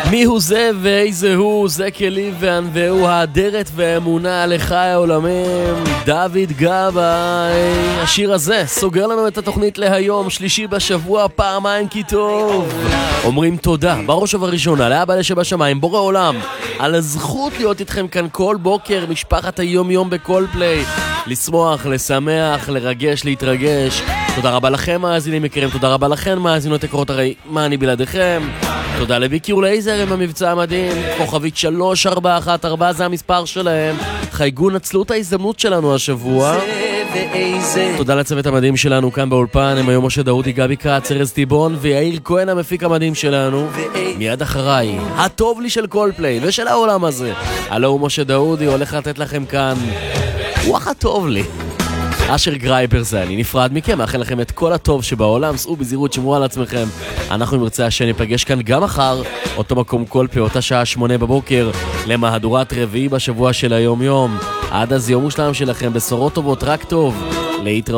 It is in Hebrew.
מי הוא זה ואיזה הוא? זה כליבן והוא האדרת והאמונה לחי העולמים, דוד גבאי. השיר הזה סוגר לנו את התוכנית להיום, שלישי בשבוע, פעמיים כי טוב. אומרים תודה בראש ובראשונה לאבא שבשמיים, בורא עולם, על הזכות להיות איתכם כאן כל בוקר, משפחת היום יום בכל פליי, לשמוח, לשמח, לרגש, להתרגש. תודה רבה לכם מאזינים יקרים, תודה רבה לכם מאזינות יקרות, הרי מה אני בלעדיכם. תודה לביקי ולייזר עם המבצע המדהים, כוכבית 3414 זה המספר שלהם. חייגו, נצלו את ההזדמנות שלנו השבוע. תודה לצוות המדהים שלנו כאן באולפן, הם היום משה דאודי, גבי קאץ, ארז טיבון ויאיר כהן המפיק המדהים שלנו. מיד אחריי, הטוב לי של כל פליי ושל העולם הזה, הלו הוא משה דאודי, הולך לתת לכם כאן וואחה טוב לי. אשר גרייבר זה אני, נפרד מכם, מאחל לכם את כל הטוב שבעולם, סעו בזהירות, שמרו על עצמכם. אנחנו נרצה שניפגש כאן גם מחר, אותו מקום כל פליי, אותה שעה 8 בבוקר, למהדורת רביעי בשבוע של היום יום. עד אז יום מושלם שלכם, בשורות טובות, רק טוב, להתראות.